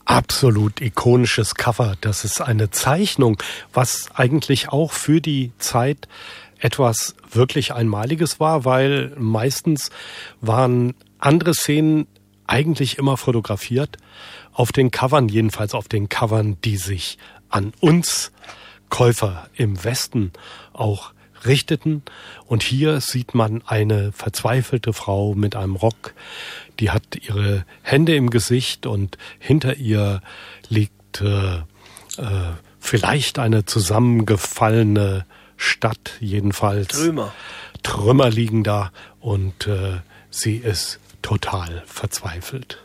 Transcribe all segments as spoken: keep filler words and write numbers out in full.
Absolut ikonisches Cover. Das ist eine Zeichnung, was eigentlich auch für die Zeit etwas wirklich Einmaliges war, weil meistens waren andere Szenen eigentlich immer fotografiert. Auf den Covern, jedenfalls auf den Covern, die sich an uns Käufer im Westen auch richteten. Und hier sieht man eine verzweifelte Frau mit einem Rock, die hat ihre Hände im Gesicht und hinter ihr liegt äh, äh, vielleicht eine zusammengefallene Stadt, jedenfalls. Trümmer. Trümmer liegen da und äh, sie ist total verzweifelt.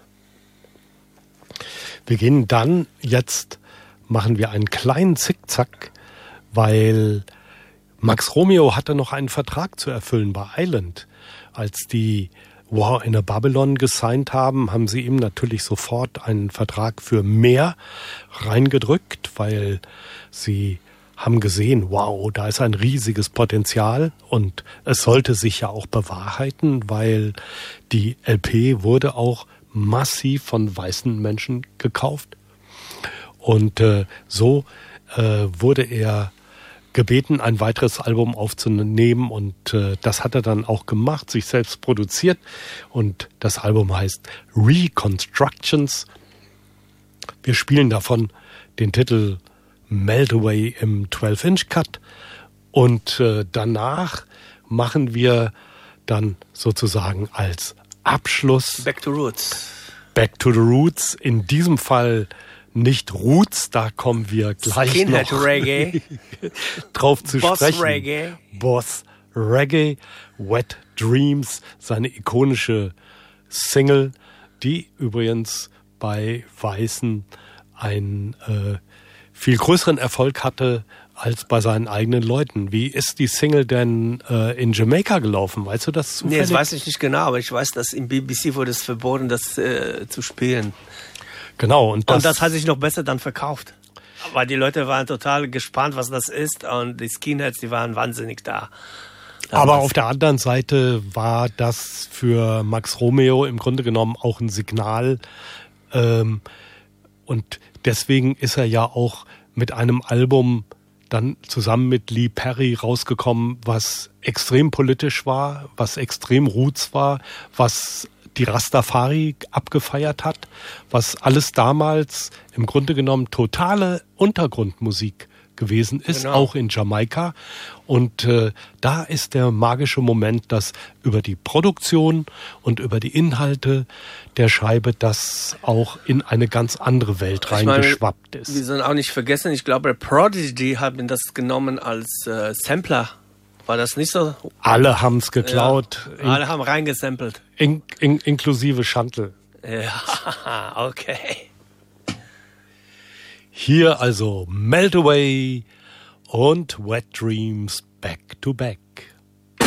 Wir gehen dann, jetzt machen wir einen kleinen Zickzack, weil Max Romeo hatte noch einen Vertrag zu erfüllen bei Island. Als die War in a Babylon gesigned haben, haben sie ihm natürlich sofort einen Vertrag für mehr reingedrückt, weil sie haben gesehen, wow, da ist ein riesiges Potenzial und es sollte sich ja auch bewahrheiten, weil die L P wurde auch massiv von weißen Menschen gekauft. Und äh, so äh, wurde er gebeten, ein weiteres Album aufzunehmen und äh, das hat er dann auch gemacht, sich selbst produziert und das Album heißt Reconstructions. Wir spielen davon den Titel Melt Away im zwölf Inch Cut und äh, danach machen wir dann sozusagen als Abschluss Back to Roots. Back to the Roots, in diesem Fall nicht Roots, da kommen wir gleich Skinhead noch Reggae. drauf zu Boss sprechen. Reggae. Boss Reggae, Wet Dreams, seine ikonische Single, die übrigens bei Weißen einen äh, viel größeren Erfolg hatte als bei seinen eigenen Leuten. Wie ist die Single denn äh, in Jamaika gelaufen? Weißt du das zufällig? Nee, das weiß ich nicht genau, aber ich weiß, dass im B B C wurde es verboten, das äh, zu spielen. Genau. Und das, und das hat sich noch besser dann verkauft. Aber die Leute waren total gespannt, was das ist. Und die Skinheads, die waren wahnsinnig da. Aber auf der anderen Seite war das für Max Romeo im Grunde genommen auch ein Signal. Ähm, und deswegen ist er ja auch mit einem Album dann zusammen mit Lee Perry rausgekommen, was extrem politisch war, was extrem roots war, was die Rastafari abgefeiert hat, was alles damals im Grunde genommen totale Untergrundmusik gewesen ist, genau. Auch in Jamaika. Und äh, da ist der magische Moment, dass über die Produktion und über die Inhalte der Scheibe das auch in eine ganz andere Welt reingeschwappt ist. Wir sollen auch nicht vergessen, ich glaube, Prodigy haben das genommen als äh, Sampler. War das nicht so? Alle haben es geklaut. Ja, alle haben reingesampelt. In, in, inklusive Chantel. Ja, okay. Hier also Melt Away und Wet Dreams back to back.